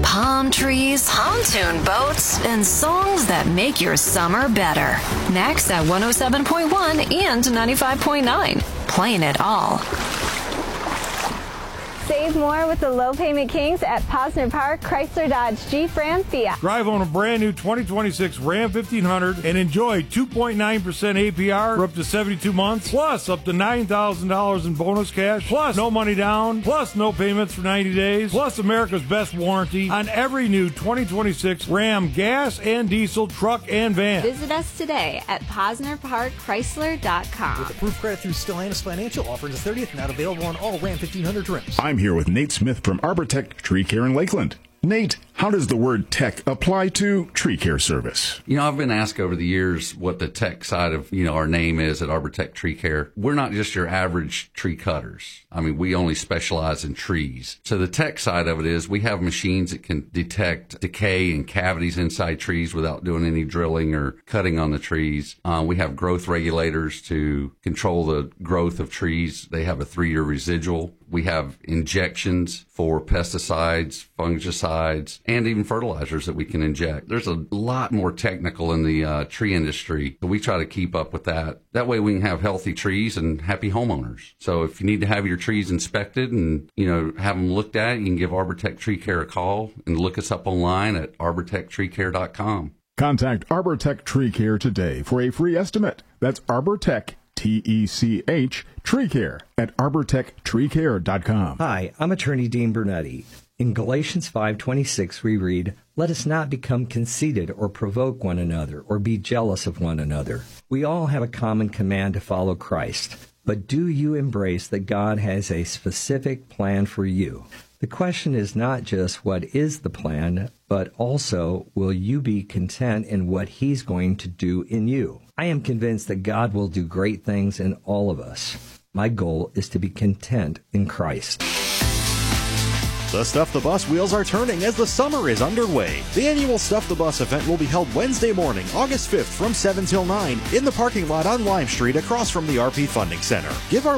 palm trees, pontoon boats, and songs that make your summer better. Next at 107.1 and 95.9. Playing it all. Save more with the low payment kings at Posner Park, Chrysler Dodge Jeep Ram Fiat. Drive on a brand new 2026 Ram 1500 and enjoy 2.9% APR for up to 72 months, plus up to $9,000 in bonus cash, plus no money down, plus no payments for 90 days, plus America's best warranty on every new 2026 Ram gas and diesel truck and van. Visit us today at PosnerParkChrysler.com. With approved credit through Stellantis Financial, offer the 30th, not available on all Ram 1500 trims. I'm here with Nate Smith from ArborTech Tree Care in Lakeland. Nate, how does the word tech apply to tree care service? You know, I've been asked over the years what the tech side of, our name is at ArborTech Tree Care. We're not just your average tree cutters. I mean, we only specialize in trees. So the tech side of it is we have machines that can detect decay and cavities inside trees without doing any drilling or cutting on the trees. We have growth regulators to control the growth of trees. They have a 3-year residual. We have injections for pesticides, fungicides, and even fertilizers that we can inject. There's a lot more technical in the tree industry, but we try to keep up with that. That way we can have healthy trees and happy homeowners. So if you need to have your trees inspected and, have them looked at, you can give ArborTech Tree Care a call and look us up online at arbortechtreecare.com. Contact ArborTech Tree Care today for a free estimate. That's ArborTech, TECH, Tree Care at arbortechtreecare.com. Hi, I'm attorney Dean Bernetti. In Galatians 5:26 we read, "Let us not become conceited or provoke one another or be jealous of one another." We all have a common command to follow Christ, but do you embrace that God has a specific plan for you? The question is not just what is the plan, but also will you be content in what He's going to do in you? I am convinced that God will do great things in all of us. My goal is to be content in Christ. The Stuff the Bus wheels are turning as the summer is underway. The annual Stuff the Bus event will be held Wednesday morning, August 5th from 7 till 9 in the parking lot on Lime Street across from the RP Funding Center. Give our